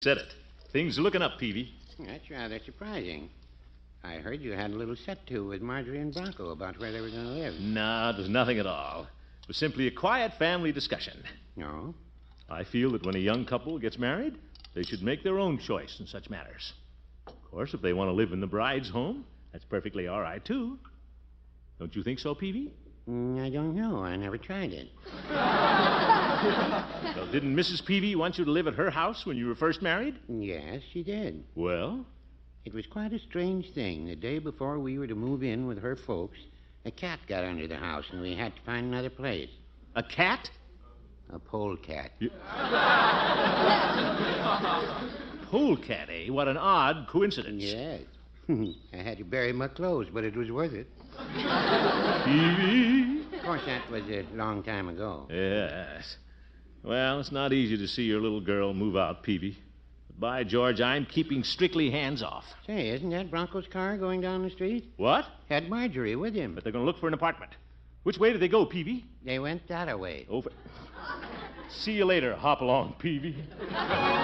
Said it. Things are looking up, Peavy. That's rather surprising. I heard you had a little set-to with Marjorie and Bronco about where they were going to live. No, it was nothing at all. It was simply a quiet family discussion. No? I feel that when a young couple gets married, they should make their own choice in such matters. Of course, if they want to live in the bride's home, that's perfectly all right, too. Don't you think so, Peavy? I don't know. I never tried it. Well, didn't Mrs. Peavy want you to live at her house when you were first married? Yes, she did. Well? It was quite a strange thing. The day before we were to move in with her folks, a cat got under the house, and we had to find another place. A cat? A polecat. Polecat, eh? What an odd coincidence. Yes. I had to bury my clothes, but it was worth it. Peavy? Of course, that was a long time ago. Yes. Well, it's not easy to see your little girl move out, Peavy. But by George, I'm keeping strictly hands off. Say, isn't that Bronco's car going down the street? What? Had Marjorie with him. But they're going to look for an apartment. Which way did they go, Peavy? They went that way. Over. See you later, hop along, Peavy.